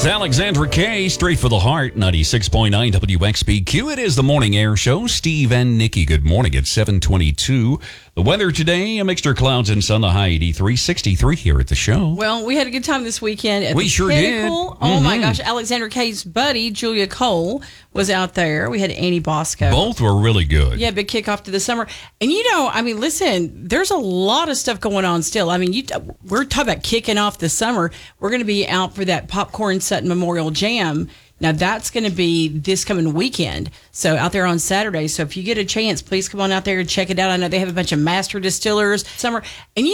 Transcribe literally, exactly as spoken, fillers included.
It's Alexandra Kay, straight for the heart, ninety-six point nine W X B Q. It is the Morning Air Show. Steve and Nikki, good morning. It's seven twenty-two. The weather today, a mixture of clouds and sun, the high eighty-three, sixty-three here at the show. Well, we had a good time this weekend at we the sure Pinnacle. did. Oh, mm-hmm. my gosh. Alexandra Kay's buddy, Julia Cole, was out there. We had Annie Bosco. Both were really good. Yeah, big kickoff to the summer. And, you know, I mean, listen, there's a lot of stuff going on still. I mean, you, we're talking about kicking off the summer. We're going to be out for that Popcorn Sutton Memorial Jam. Now, that's going to be this coming weekend. So out there on Saturday. So if you get a chance, please come on out there and check it out. I know they have a bunch of master distillers summer. And you